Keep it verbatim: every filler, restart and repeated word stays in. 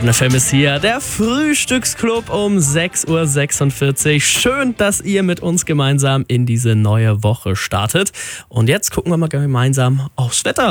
F M ist hier, der Frühstücksclub um sechs Uhr sechsundvierzig. Schön, dass ihr mit uns gemeinsam in diese neue Woche startet. Und jetzt gucken wir mal gemeinsam aufs Wetter.